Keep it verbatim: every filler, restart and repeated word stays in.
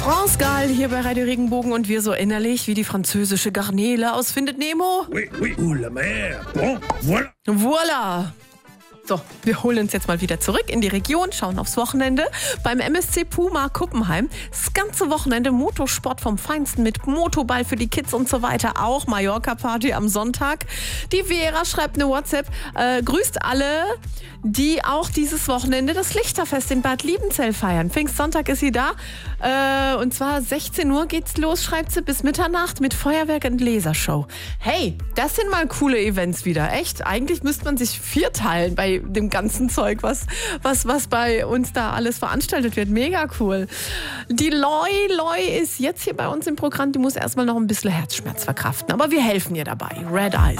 France Gall hier bei Radio Regenbogen und wir so innerlich wie die französische Garnele aus Findet Nemo. Oui, oui, ou la mer. Bon, voilà. Voilà. So, wir holen uns jetzt mal wieder zurück in die Region, schauen aufs Wochenende beim M S C Puma Kuppenheim. Das ganze Wochenende Motorsport vom Feinsten mit Motoball für die Kids und so weiter. Auch Mallorca-Party am Sonntag. Die Vera schreibt eine WhatsApp, äh, grüßt alle, die auch dieses Wochenende das Lichterfest in Bad Liebenzell feiern. Pfingstsonntag ist sie da. Äh, und zwar sechzehn Uhr geht's los, schreibt sie, bis Mitternacht mit Feuerwerk und Lasershow. Hey, das sind mal coole Events wieder. Echt, eigentlich müsste man sich vierteilen bei dem ganzen Zeug, was, was, was bei uns da alles veranstaltet wird. Mega cool. Die Loi, Loi ist jetzt hier bei uns im Programm. Die muss erstmal noch ein bisschen Herzschmerz verkraften. Aber wir helfen ihr dabei. Red Eyes.